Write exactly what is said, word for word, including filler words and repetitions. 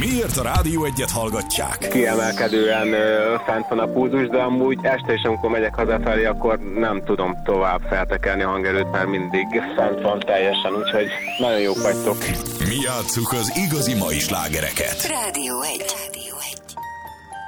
Miért a Rádió Egyet hallgatják? Kiemelkedően ö, fent van a pulzus, de amúgy este is, amikor megyek hazafelé, akkor nem tudom tovább feltekelni a hangerőt, mert mindig fent van teljesen, úgyhogy nagyon jók vagytok. Mi játsszuk az igazi mai slágereket. Rádió egy. Rádió egy.